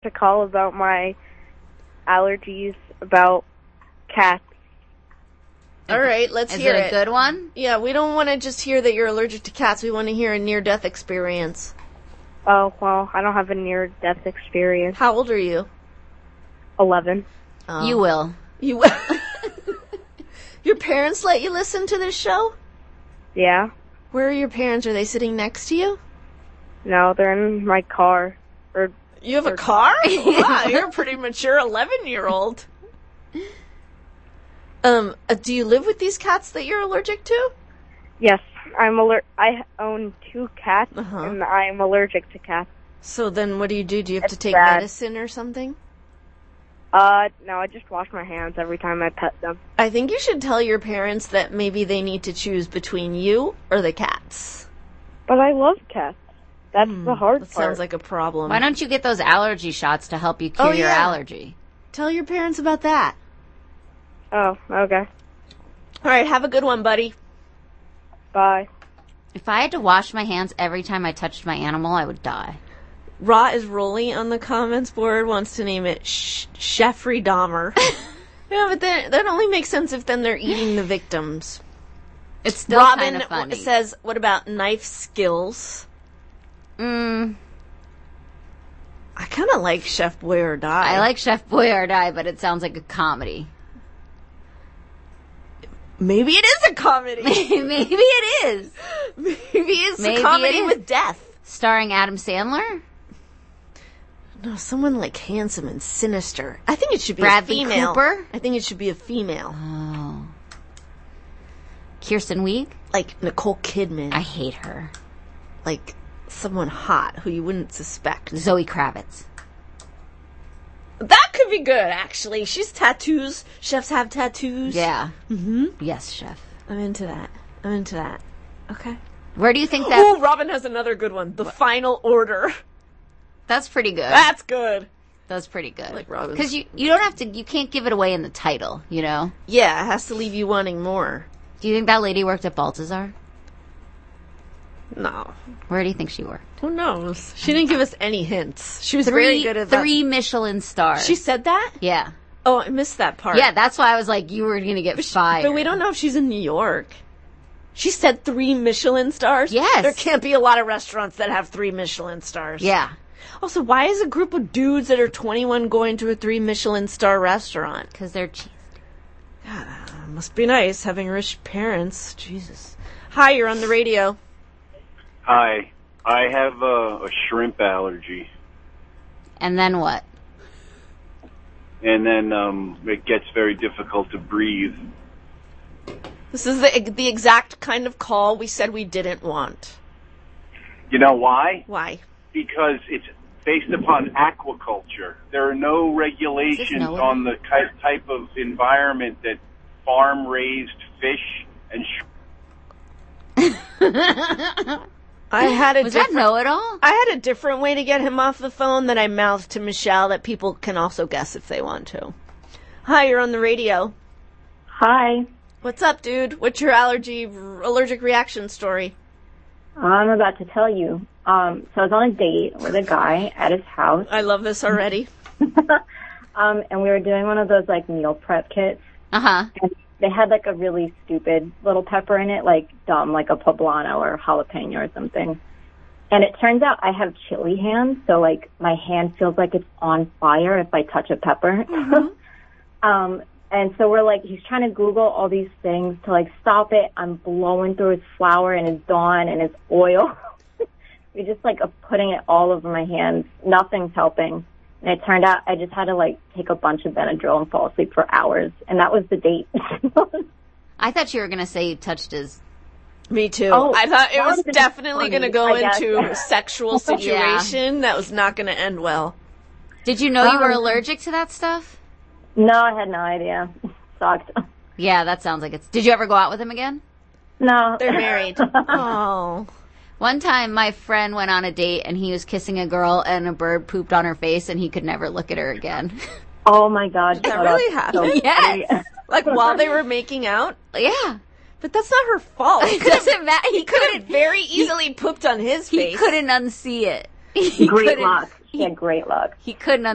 to call about my allergies about cats. All right, let's hear it. Is it a good one? Yeah, we don't want to just hear that you're allergic to cats. We want to hear a near-death experience. Oh, well, I don't have a near-death experience. How old are you? 11. Oh. You will. You will. Your parents let you listen to this show? Yeah. Where are your parents? Are they sitting next to you? No, they're in my car. You have a car? Wow, you're a pretty mature 11-year-old. Do you live with these cats that you're allergic to? Yes, I own 2 cats, and I'm allergic to cats. So then what do? Do you have to take bad. medicine or something? No, I just wash my hands every time I pet them. I think you should tell your parents that maybe they need to choose between you or the cats. But I love cats. That's the hard part. Sounds like a problem. Why don't you get those allergy shots to help you cure your allergy? Tell your parents about that. Oh, okay. All right, have a good one, buddy. Bye. If I had to wash my hands every time I touched my animal, I would die. Ra is rolling on the comments board, wants to name it Jeffrey Dahmer. Yeah, but that only makes sense if then they're eating the victims. It's still kind of funny. Robin says, what about knife skills? I kind of like Chef Boyardee. I like Chef Boyardee, but it sounds like a comedy. Maybe it is a comedy. Maybe it is. Maybe it's a comedy with death. Starring Adam Sandler? No, someone like handsome and sinister. I think it should be Bradley a female. Cooper? I think it should be a female. Oh. Kirsten Wiig? Like Nicole Kidman. I hate her. Like someone hot who you wouldn't suspect. Zoe Kravitz. That could be good, actually. She's tattoos. Chefs have tattoos. Yeah. Mm-hmm. Yes, chef. I'm into that. Okay. Where do you think that... Oh, Robin has another good one. The Final Order. That's pretty good. That's good. That's pretty good. Like Robin. Because you don't have to... You can't give it away in the title, you know? Yeah, it has to leave you wanting more. Do you think that lady worked at Balthazar? No. Where do you think she worked? Who knows? She didn't give us any hints. She was very good at that. 3 Michelin stars. She said that? Yeah. Oh, I missed that part. Yeah, that's why I was like, you were going to get fired. But we don't know if she's in New York. She said 3 Michelin stars? Yes. There can't be a lot of restaurants that have 3 Michelin stars. Yeah. Also, why is a group of dudes that are 21 going to a 3 Michelin star restaurant? Because they're cheesy. God, must be nice having rich parents. Jesus. Hi, you're on the radio. Hi. I have a shrimp allergy. And then what? And then it gets very difficult to breathe. This is the exact kind of call we said we didn't want. You know why? Why? Because it's based upon aquaculture. There are no regulations on the type of environment that farm-raised fish and Was that know-it-all? I had a different way to get him off the phone that I mouthed to Michelle that people can also guess if they want to. Hi, you're on the radio. Hi. What's up, dude? What's your allergic reaction story? I'm about to tell you. So I was on a date with a guy at his house. I love this already. And we were doing one of those, like, meal prep kits. Uh-huh. And they had, like, a really stupid little pepper in it, like dumb, like a poblano or jalapeno or something. And it turns out I have chili hands, so, like, my hand feels like it's on fire if I touch a pepper. Mm-hmm. And so we're like, he's trying to Google all these things to, like, stop it. I'm blowing through his flour and his Dawn and his oil. We're just, like, putting it all over my hands. Nothing's helping. And it turned out I just had to, like, take a bunch of Benadryl and fall asleep for hours. And that was the date. I thought you were going to say you touched his... Me too. Oh, I thought it was that definitely going to go into a sexual situation Yeah. that was not going to end well. Did you know you were allergic to that stuff? No, I had no idea. Sucked. Yeah, that sounds like it's... Did you ever go out with him again? No. They're married. Oh. One time, my friend went on a date, and he was kissing a girl, and a bird pooped on her face, and he could never look at her again. Oh, my God. That really happened? Yes. Like, while they were making out? Yeah. But that's not her fault. It doesn't matter. He could have very easily pooped on his face. He couldn't unsee it. Great luck. She had great luck. He couldn't